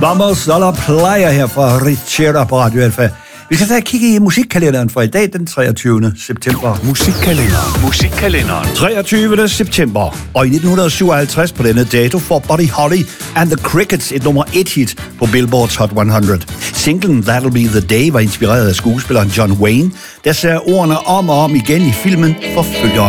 Vamos a la playa her fra Richera på Radio Alfa. Vi skal tage kigge i musikkalenderen for i dag, den 23. september. Musikkalenderen. 23. september. Og i 1957 på denne dato får Buddy Holly and the Crickets et nummer 1 hit på Billboard's Hot 100. Singlen That'll Be the Day var inspireret af skuespilleren John Wayne, der ser ordene om og om igen i filmen Forfølgeren.